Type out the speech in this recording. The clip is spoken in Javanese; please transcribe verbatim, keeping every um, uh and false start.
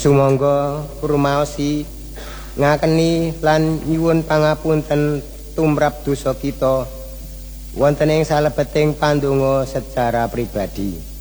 Sumangga rumaosi ngakeni lan nyuwun pangapunten tumrap dosa kita wonten ing salebeting pandonga secara pribadi.